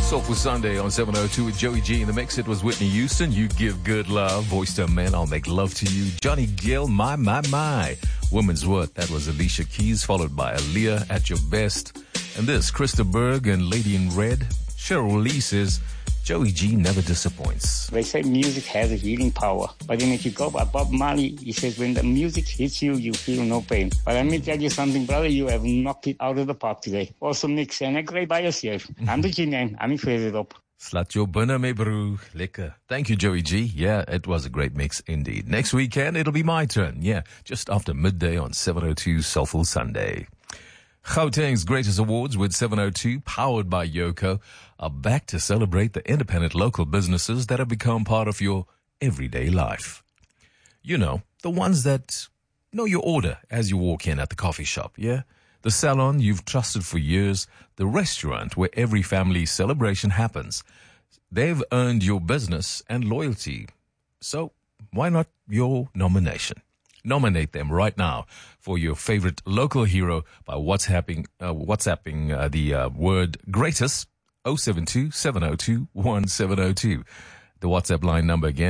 Soulful Sunday on 702 with Joey G in the mix. It was Whitney Houston, You Give Good Love. Voice to Men, I'll Make Love to You. Johnny Gill, My. Woman's Worth, that was Alicia Keys, followed by Aaliyah, At Your Best. And this, Krista Berg and Lady in Red. Cheryl Lee says, Joey G never disappoints. They say music has a healing power. But then if you go by Bob Marley, he says, when the music hits you, you feel no pain. But let me tell you something, brother, you have knocked it out of the park today. Awesome mix en ek ry by yourself. I'm the G-man. I'm it up. Slat jou binne my broer. Lekker. Thank you, Joey G. Yeah, it was a great mix indeed. Next weekend, it'll be my turn. Yeah, just after midday on 702 Soulful Sunday. Gauteng's Greatest Awards with 702, powered by Yoko, are back to celebrate the independent local businesses that have become part of your everyday life. You know, the ones that know your order as you walk in at the coffee shop, yeah? The salon you've trusted for years, the restaurant where every family celebration happens. They've earned your business and loyalty. So why not your nomination? Nominate them right now for your favorite local hero by WhatsApping the word greatest 072 702 1702. The WhatsApp line number again.